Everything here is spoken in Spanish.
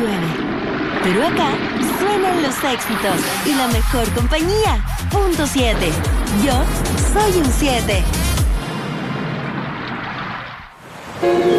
llueve. Pero acá suenan los éxitos y la mejor compañía. Punto 7. Yo soy un 7.